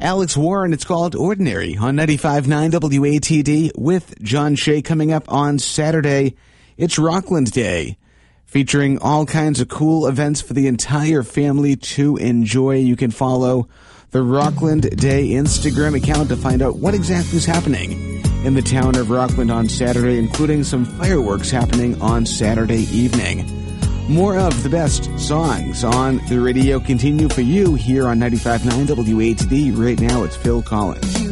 Alex Warren. It's called Ordinary on 95.9 WATD with John Shea. Coming up on Saturday, it's Rockland Day, featuring all kinds of cool events for the entire family to enjoy. You can follow the Rockland Day Instagram account to find out what exactly is happening in the town of Rockland on Saturday, including some fireworks happening on Saturday evening. More of the best songs on the radio continue for you here on 95.9 WATD. Right now, it's Phil Collins.